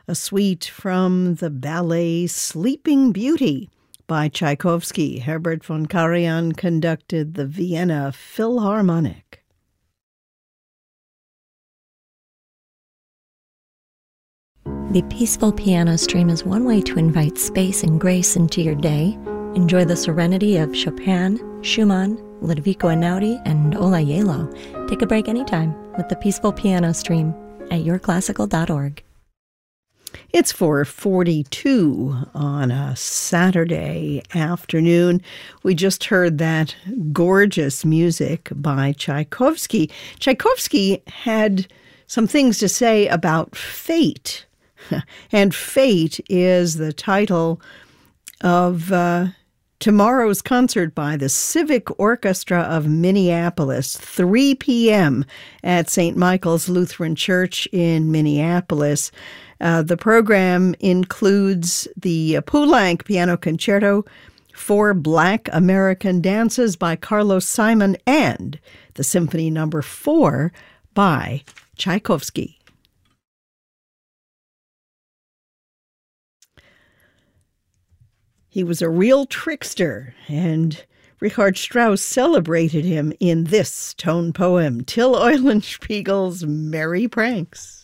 a suite from the ballet Sleeping Beauty by Tchaikovsky. Herbert von Karajan conducted the Vienna Philharmonic. The Peaceful Piano Stream is one way to invite space and grace into your day. Enjoy the serenity of Chopin, Schumann, Ludovico Einaudi, and Olayelo. Take a break anytime with the Peaceful Piano Stream at yourclassical.org. It's 4:42 on a Saturday afternoon. We just heard that gorgeous music by Tchaikovsky. Tchaikovsky had some things to say about fate. And Fate is the title of tomorrow's concert by the Civic Orchestra of Minneapolis, 3 p.m. at St. Michael's Lutheran Church in Minneapolis. The program includes the Poulenc Piano Concerto, 4 Black American Dances by Carlos Simon, and the Symphony No. 4 by Tchaikovsky. He was a real trickster, and Richard Strauss celebrated him in this tone poem, Till Eulenspiegel's Merry Pranks.